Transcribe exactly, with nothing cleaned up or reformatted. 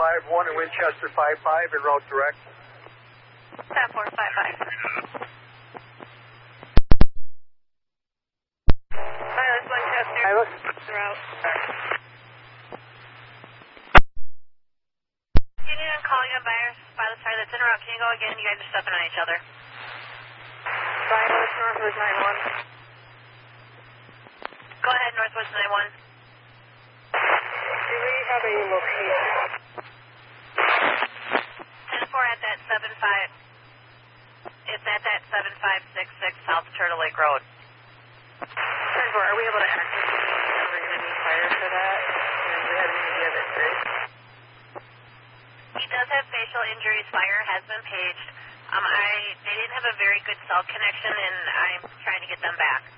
five one and Winchester five five en route direct. ten four five five. Hi, this is Winchester. Hi, look. Route. Union and calling on buyers by the side that's in route. Can you go again? You guys are stepping on each other. Northwest, Northwest nine one. Go ahead, Northwest nine one. Do we have a location? ten four at that seven five. It's at that seven five six six South Turtle Lake Road. ten four, are we able to access the location? Are we going to need fire for that? And do we have any idea of injuries? He does have facial injuries. Fire has been paged. Um, I they didn't have a very good cell connection, and I'm trying to get them back.